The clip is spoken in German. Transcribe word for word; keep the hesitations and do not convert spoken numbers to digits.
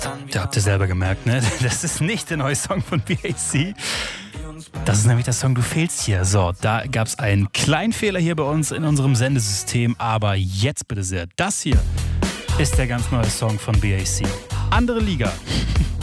Da habt ihr selber gemerkt, ne? Das ist nicht der neue Song von B A C. Das ist nämlich der Song Du fehlst hier. So, da gab es einen kleinen Fehler hier bei uns in unserem Sendesystem, aber jetzt bitte sehr. Das hier ist der ganz neue Song von B A C. Andere Liga.